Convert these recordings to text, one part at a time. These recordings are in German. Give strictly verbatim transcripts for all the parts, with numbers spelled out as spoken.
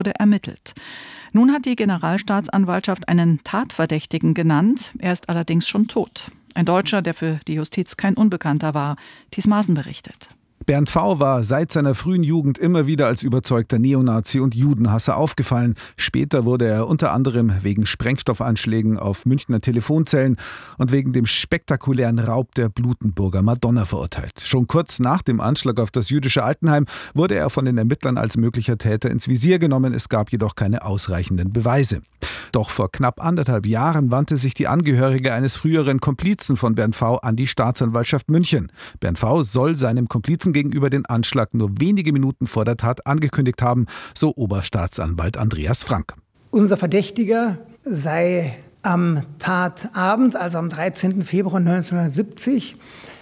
wurde ermittelt. Nun hat die Generalstaatsanwaltschaft einen Tatverdächtigen genannt. Er ist allerdings schon tot. Ein Deutscher, der für die Justiz kein Unbekannter war. Thies Maaßen berichtet. Bernd V. war seit seiner frühen Jugend immer wieder als überzeugter Neonazi und Judenhasser aufgefallen. Später wurde er unter anderem wegen Sprengstoffanschlägen auf Münchner Telefonzellen und wegen dem spektakulären Raub der Blutenburger Madonna verurteilt. Schon kurz nach dem Anschlag auf das jüdische Altenheim wurde er von den Ermittlern als möglicher Täter ins Visier genommen. Es gab jedoch keine ausreichenden Beweise. Doch vor knapp anderthalb Jahren wandte sich die Angehörige eines früheren Komplizen von Bernd V. an die Staatsanwaltschaft München. Bernd V. soll seinem Komplizen gegenüber den Anschlag nur wenige Minuten vor der Tat angekündigt haben, so Oberstaatsanwalt Andreas Frank. Unser Verdächtiger sei am Tatabend, also am dreizehnten Februar neunzehnhundertsiebzig,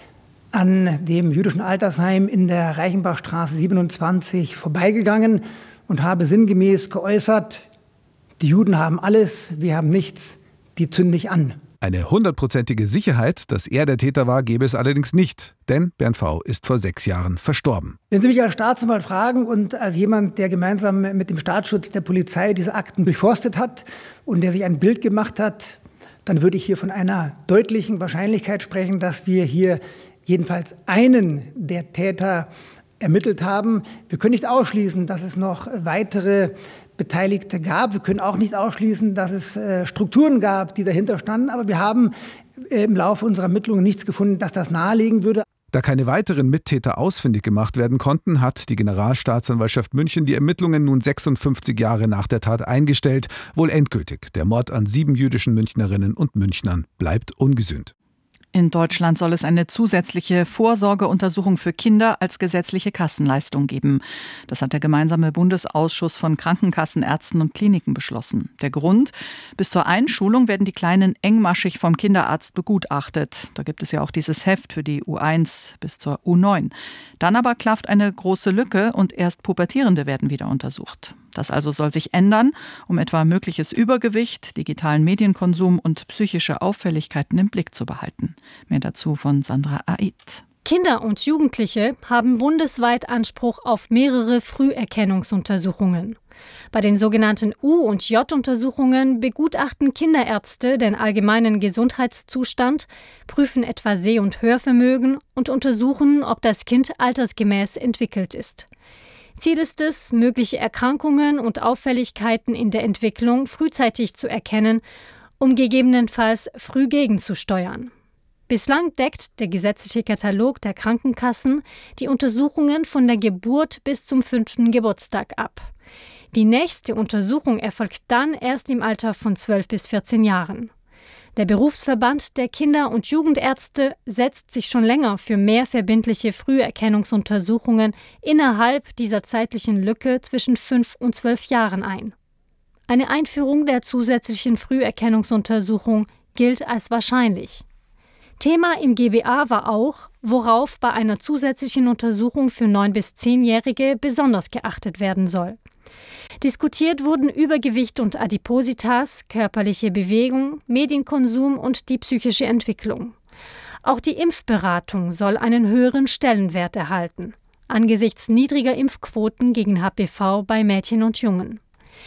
an dem jüdischen Altersheim in der Reichenbachstraße siebenundzwanzig vorbeigegangen und habe sinngemäß geäußert: Die Juden haben alles, wir haben nichts, die zünde ich an. Eine hundertprozentige Sicherheit, dass er der Täter war, gäbe es allerdings nicht, denn Bernd V. ist vor sechs Jahren verstorben. Wenn Sie mich als Staatsanwalt fragen und als jemand, der gemeinsam mit dem Staatsschutz der Polizei diese Akten durchforstet hat und der sich ein Bild gemacht hat, dann würde ich hier von einer deutlichen Wahrscheinlichkeit sprechen, dass wir hier jedenfalls einen der Täter ermittelt haben. Wir können nicht ausschließen, dass es noch weitere Beteiligte gab. Wir können auch nicht ausschließen, dass es äh, Strukturen gab, die dahinter standen. Aber wir haben äh, im Laufe unserer Ermittlungen nichts gefunden, dass das nahelegen würde. Da keine weiteren Mittäter ausfindig gemacht werden konnten, hat die Generalstaatsanwaltschaft München die Ermittlungen nun sechsundfünfzig Jahre nach der Tat eingestellt. Wohl endgültig. Der Mord an sieben jüdischen Münchnerinnen und Münchnern bleibt ungesühnt. In Deutschland soll es eine zusätzliche Vorsorgeuntersuchung für Kinder als gesetzliche Kassenleistung geben. Das hat der gemeinsame Bundesausschuss von Krankenkassen, Ärzten und Kliniken beschlossen. Der Grund: Bis zur Einschulung werden die Kleinen engmaschig vom Kinderarzt begutachtet. Da gibt es ja auch dieses Heft für die U eins bis zur U neun. Dann aber klafft eine große Lücke und erst Pubertierende werden wieder untersucht. Das also soll sich ändern, um etwa mögliches Übergewicht, digitalen Medienkonsum und psychische Auffälligkeiten im Blick zu behalten. Mehr dazu von Sandra Aid. Kinder und Jugendliche haben bundesweit Anspruch auf mehrere Früherkennungsuntersuchungen. Bei den sogenannten U- und J-Untersuchungen begutachten Kinderärzte den allgemeinen Gesundheitszustand, prüfen etwa Seh- und Hörvermögen und untersuchen, ob das Kind altersgemäß entwickelt ist. Ziel ist es, mögliche Erkrankungen und Auffälligkeiten in der Entwicklung frühzeitig zu erkennen, um gegebenenfalls früh gegenzusteuern. Bislang deckt der gesetzliche Katalog der Krankenkassen die Untersuchungen von der Geburt bis zum fünften Geburtstag ab. Die nächste Untersuchung erfolgt dann erst im Alter von zwölf bis vierzehn Jahren. Der Berufsverband der Kinder- und Jugendärzte setzt sich schon länger für mehr verbindliche Früherkennungsuntersuchungen innerhalb dieser zeitlichen Lücke zwischen fünf und zwölf Jahren ein. Eine Einführung der zusätzlichen Früherkennungsuntersuchung gilt als wahrscheinlich. Thema im G B A war auch, worauf bei einer zusätzlichen Untersuchung für neun- bis zehnjährige besonders geachtet werden soll. Diskutiert wurden Übergewicht und Adipositas, körperliche Bewegung, Medienkonsum und die psychische Entwicklung. Auch die Impfberatung soll einen höheren Stellenwert erhalten, angesichts niedriger Impfquoten gegen H P V bei Mädchen und Jungen.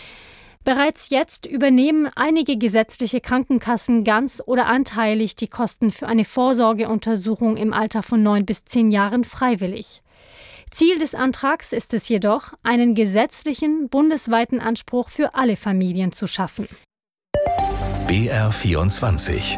Bereits jetzt übernehmen einige gesetzliche Krankenkassen ganz oder anteilig die Kosten für eine Vorsorgeuntersuchung im Alter von neun bis zehn Jahren freiwillig. Ziel des Antrags ist es jedoch, einen gesetzlichen, bundesweiten Anspruch für alle Familien zu schaffen. B R vierundzwanzig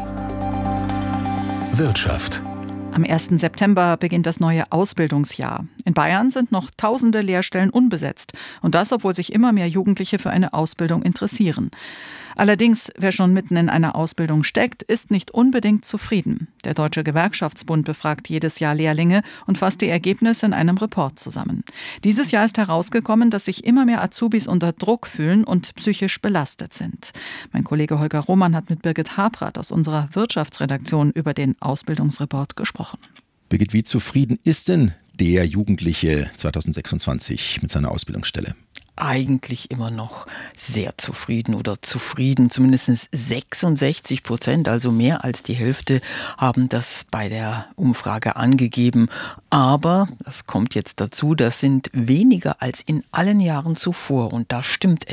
Wirtschaft. Am ersten September beginnt das neue Ausbildungsjahr. In Bayern sind noch tausende Lehrstellen unbesetzt. Und das, obwohl sich immer mehr Jugendliche für eine Ausbildung interessieren. Allerdings, wer schon mitten in einer Ausbildung steckt, ist nicht unbedingt zufrieden. Der Deutsche Gewerkschaftsbund befragt jedes Jahr Lehrlinge und fasst die Ergebnisse in einem Report zusammen. Dieses Jahr ist herausgekommen, dass sich immer mehr Azubis unter Druck fühlen und psychisch belastet sind. Mein Kollege Holger Roman hat mit Birgit Habrath aus unserer Wirtschaftsredaktion über den Ausbildungsreport gesprochen. Birgit, wie zufrieden ist denn der Jugendliche zweitausendsechsundzwanzig mit seiner Ausbildungsstelle? Eigentlich immer noch sehr zufrieden oder zufrieden. Zumindest sechsundsechzig Prozent, also mehr als die Hälfte, haben das bei der Umfrage angegeben. Aber, das kommt jetzt dazu, das sind weniger als in allen Jahren zuvor. Und da stimmt etwas.